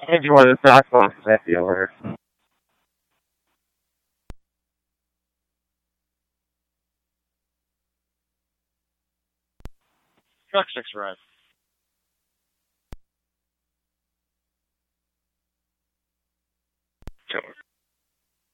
I think you want to talk about Smithy over. Truck 6 arrived.